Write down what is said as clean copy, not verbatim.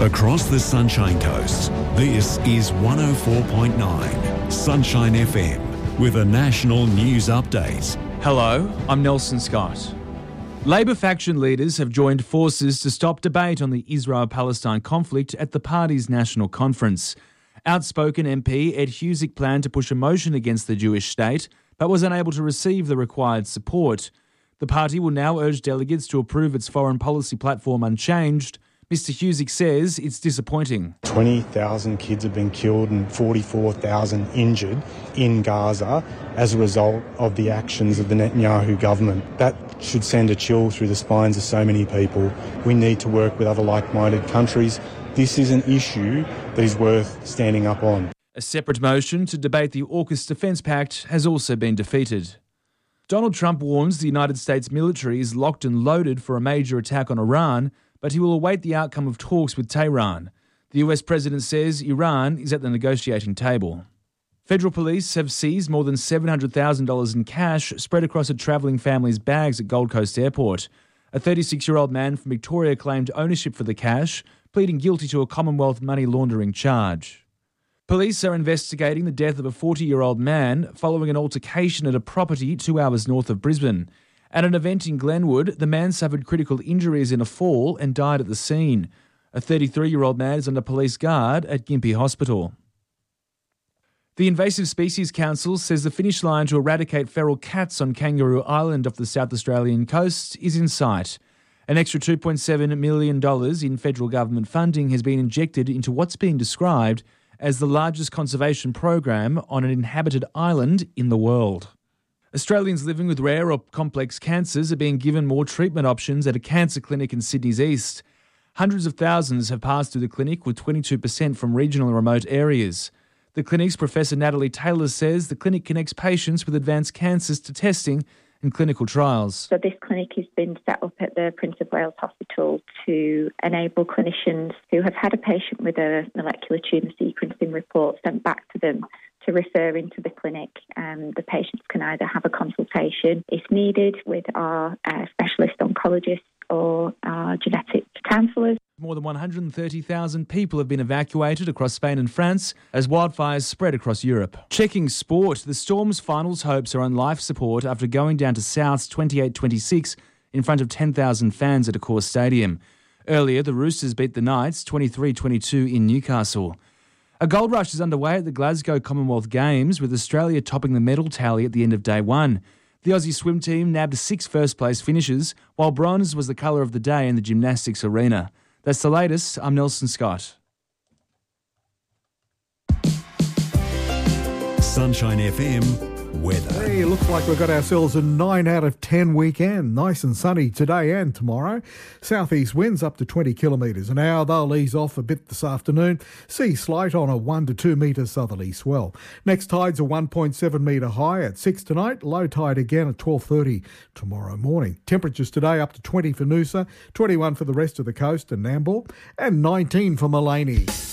Across the Sunshine Coast, this is 104.9 Sunshine FM with a national news update. Hello, I'm Nelson Scott. Labor faction leaders have joined forces to stop debate on the Israel-Palestine conflict at the party's national conference. Outspoken MP Ed Husic planned to push a motion against the Jewish state, but was unable to receive the required support. The party will now urge delegates to approve its foreign policy platform unchanged. Mr. Husic says it's disappointing. 20,000 kids have been killed and 44,000 injured in Gaza as a result of the actions of the Netanyahu government. That should send a chill through the spines of so many people. We need to work with other like-minded countries. This is an issue that is worth standing up on. A separate motion to debate the AUKUS Defence Pact has also been defeated. Donald Trump warns the United States military is locked and loaded for a major attack on Iran, but he will await the outcome of talks with Tehran. The US president says Iran is at the negotiating table. Federal police have seized more than $700,000 in cash spread across a travelling family's bags at Gold Coast Airport. A 36-year-old man from Victoria claimed ownership for the cash, pleading guilty to a Commonwealth money laundering charge. Police are investigating the death of a 40-year-old man following an altercation at a property 2 hours north of Brisbane. At an event in Glenwood, the man suffered critical injuries in a fall and died at the scene. A 33-year-old man is under police guard at Gympie Hospital. The Invasive Species Council says the finish line to eradicate feral cats on Kangaroo Island off the South Australian coast is in sight. An extra $2.7 million in federal government funding has been injected into what's being described as the largest conservation program on an inhabited island in the world. Australians living with rare or complex cancers are being given more treatment options at a cancer clinic in Sydney's east. Hundreds of thousands have passed through the clinic, with 22% from regional and remote areas. The clinic's Professor Natalie Taylor says the clinic connects patients with advanced cancers to testing and clinical trials. So this clinic has been set up at the Prince of Wales Hospital to enable clinicians who have had a patient with a molecular tumour sequencing report sent back to them to refer into the clinic. The patients can either have a consultation, if needed, with our specialist oncologists or our genetic counsellors. More than 130,000 people have been evacuated across Spain and France as wildfires spread across Europe. Checking sport, the Storm's finals hopes are on life support after going down to Souths 28-26 in front of 10,000 fans at Accor Stadium. Earlier, the Roosters beat the Knights 23-22 in Newcastle. A gold rush is underway at the Glasgow Commonwealth Games, with Australia topping the medal tally at the end of day one. The Aussie swim team nabbed 6 first-place finishes, while bronze was the colour of the day in the gymnastics arena. That's the latest. I'm Nelson Scott. Sunshine FM weather. Hey, looks like we've got ourselves a 9 out of 10 weekend. Nice and sunny today and tomorrow. Southeast winds up to 20 kilometres an hour. They'll ease off a bit this afternoon. Sea slight on a 1 to 2 metre southerly swell. Next tide's a 1.7 metre high at 6 tonight. Low tide again at 12:30 tomorrow morning. Temperatures today up to 20 for Noosa, 21 for the rest of the coast and Nambour, and 19 for Mullaney.